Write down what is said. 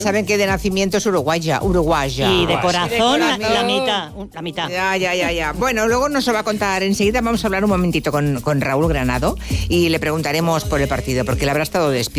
Saben que de nacimiento es uruguaya. Y de corazón, la mitad. Ya. Bueno, luego nos lo va a contar enseguida. Vamos a hablar un momentito con Raúl Granado y le preguntaremos por el partido, porque él habrá estado despierto.